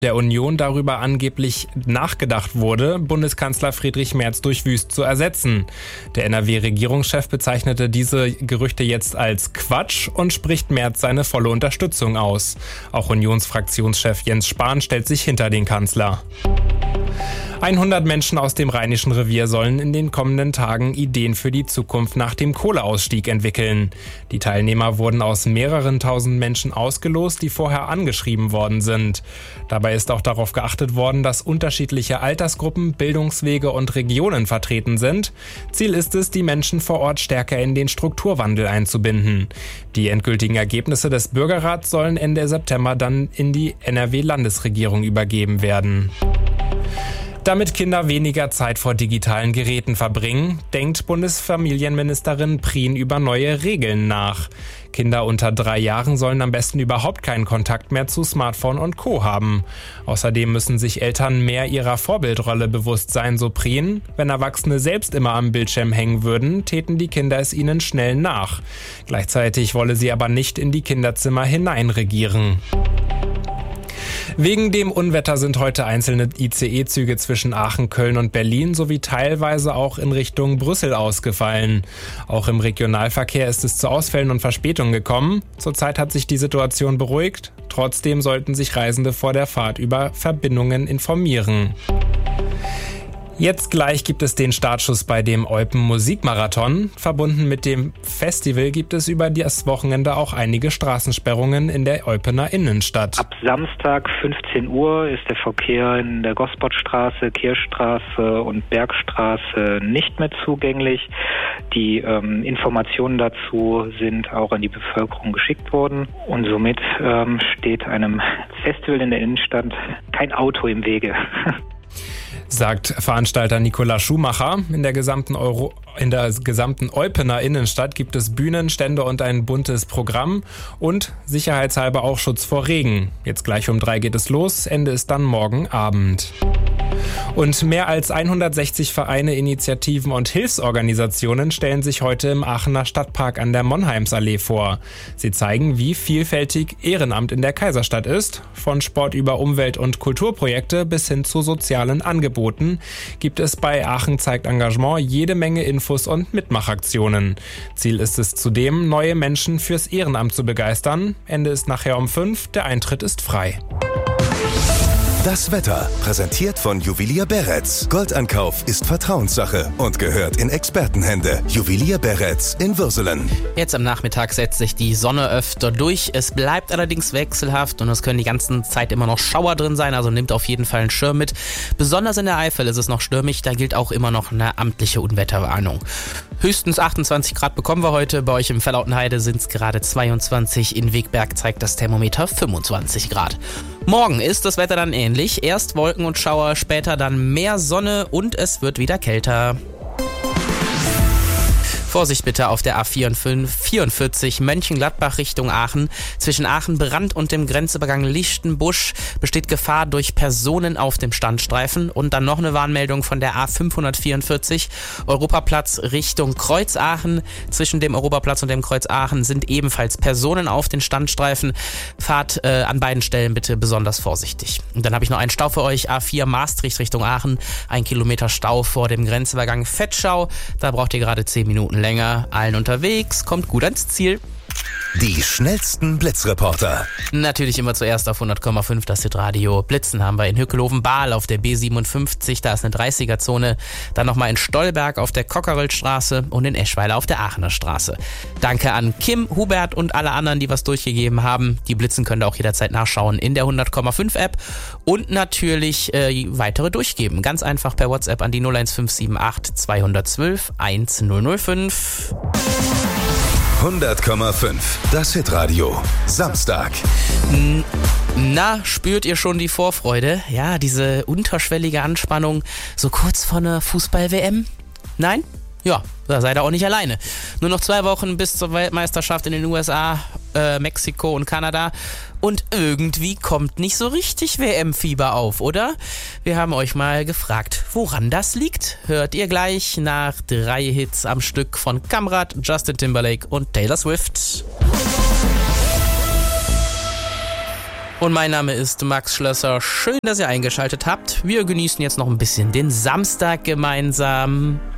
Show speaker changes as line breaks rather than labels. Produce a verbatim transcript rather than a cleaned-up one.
der Union darüber angeblich nachgedacht wurde, Bundeskanzler Friedrich Merz durch Wüst zu ersetzen. Der N R W-Regierungschef bezeichnete diese Gerüchte jetzt als Quatsch und spricht Merz seine volle Unterstützung aus. Auch Unionsfraktionschef Jens Spahn stellt sich hinter den Kanzler. hundert Menschen aus dem Rheinischen Revier sollen in den kommenden Tagen Ideen für die Zukunft nach dem Kohleausstieg entwickeln. Die Teilnehmer wurden aus mehreren tausend Menschen ausgelost, die vorher angeschrieben worden sind. Dabei ist auch darauf geachtet worden, dass unterschiedliche Altersgruppen, Bildungswege und Regionen vertreten sind. Ziel ist es, die Menschen vor Ort stärker in den Strukturwandel einzubinden. Die endgültigen Ergebnisse des Bürgerrats sollen Ende September dann in die N R W-Landesregierung übergeben werden. Damit Kinder weniger Zeit vor digitalen Geräten verbringen, denkt Bundesfamilienministerin Prien über neue Regeln nach. Kinder unter drei Jahren sollen am besten überhaupt keinen Kontakt mehr zu Smartphone und Co. haben. Außerdem müssen sich Eltern mehr ihrer Vorbildrolle bewusst sein, so Prien. Wenn Erwachsene selbst immer am Bildschirm hängen würden, täten die Kinder es ihnen schnell nach. Gleichzeitig wolle sie aber nicht in die Kinderzimmer hineinregieren. Wegen dem Unwetter sind heute einzelne I C E-Züge zwischen Aachen, Köln und Berlin sowie teilweise auch in Richtung Brüssel ausgefallen. Auch im Regionalverkehr ist es zu Ausfällen und Verspätungen gekommen. Zurzeit hat sich die Situation beruhigt. Trotzdem sollten sich Reisende vor der Fahrt über Verbindungen informieren. Jetzt gleich gibt es den Startschuss bei dem Eupen Musikmarathon. Verbunden mit dem Festival gibt es über das Wochenende auch einige Straßensperrungen in der Eupener Innenstadt.
Ab Samstag fünfzehn Uhr ist der Verkehr in der Gospottstraße, Kirchstraße und Bergstraße nicht mehr zugänglich. Die ähm, Informationen dazu sind auch an die Bevölkerung geschickt worden. Und somit ähm, steht einem Festival in der Innenstadt kein Auto im Wege.
Sagt Veranstalter Nikolaus Schumacher. In der gesamten Euro, in der gesamten Eupener Innenstadt gibt es Bühnen, Stände und ein buntes Programm und sicherheitshalber auch Schutz vor Regen. Jetzt gleich um drei geht es los, Ende ist dann morgen Abend. Und mehr als hundertsechzig Vereine, Initiativen und Hilfsorganisationen stellen sich heute im Aachener Stadtpark an der Monheimsallee vor. Sie zeigen, wie vielfältig Ehrenamt in der Kaiserstadt ist. Von Sport über Umwelt- und Kulturprojekte bis hin zu sozialen Angeboten gibt es bei Aachen zeigt Engagement jede Menge Infos und Mitmachaktionen. Ziel ist es zudem, neue Menschen fürs Ehrenamt zu begeistern. Ende ist nachher um fünf, der Eintritt ist frei.
Das Wetter, präsentiert von Juwelier Beretz. Goldankauf ist Vertrauenssache und gehört in Expertenhände. Juwelier Beretz in Würselen.
Jetzt am Nachmittag setzt sich die Sonne öfter durch. Es bleibt allerdings wechselhaft und es können die ganze Zeit immer noch Schauer drin sein, also nimmt auf jeden Fall einen Schirm mit. Besonders in der Eifel ist es noch stürmisch, da gilt auch immer noch eine amtliche Unwetterwarnung. Höchstens achtundzwanzig Grad bekommen wir heute. Bei euch im Verlautenheide sind es gerade zweiundzwanzig. In Wegberg zeigt das Thermometer fünfundzwanzig Grad. Morgen ist das Wetter dann ähnlich. Erst Wolken und Schauer, später dann mehr Sonne und es wird wieder kälter. Vorsicht bitte auf der A vierundvierzig Mönchengladbach Richtung Aachen. Zwischen Aachen-Brand und dem Grenzübergang Lichtenbusch besteht Gefahr durch Personen auf dem Standstreifen. Und dann noch eine Warnmeldung von der A fünfhundertvierundvierzig Europaplatz Richtung Kreuz Aachen. Zwischen dem Europaplatz und dem Kreuz Aachen sind ebenfalls Personen auf den Standstreifen. Fahrt äh, an beiden Stellen bitte besonders vorsichtig. Und dann habe ich noch einen Stau für euch. A vier Maastricht Richtung Aachen. Ein Kilometer Stau vor dem Grenzübergang Vetschau. Da braucht ihr gerade zehn Minuten länger. Allen unterwegs, kommt gut ans Ziel.
Die schnellsten Blitzreporter.
Natürlich immer zuerst auf hundert Komma fünf das Hitradio. Blitzen haben wir in Hückelhoven-Bahl auf der B siebenundfünfzig, da ist eine dreißiger-Zone. Dann nochmal in Stolberg auf der Cockerellstraße und in Eschweiler auf der Aachener Straße. Danke an Kim, Hubert und alle anderen, die was durchgegeben haben. Die Blitzen könnt ihr auch jederzeit nachschauen in der hundert Komma fünf App und natürlich äh, weitere durchgeben. Ganz einfach per WhatsApp an die null eins fünf sieben acht zweihundertzwölf eintausendfünf.
hundert Komma fünf, das Hitradio. Samstag.
Na, spürt ihr schon die Vorfreude? Ja, diese unterschwellige Anspannung so kurz vor einer Fußball-W M? Nein? Ja, da seid ihr auch nicht alleine. Nur noch zwei Wochen bis zur Weltmeisterschaft in den U S A, äh, Mexiko und Kanada. Und irgendwie kommt nicht so richtig W M-Fieber auf, oder? Wir haben euch mal gefragt, woran das liegt. Hört ihr gleich nach drei Hits am Stück von Kamrat, Justin Timberlake und Taylor Swift. Und mein Name ist Max Schlösser. Schön, dass ihr eingeschaltet habt. Wir genießen jetzt noch ein bisschen den Samstag gemeinsam.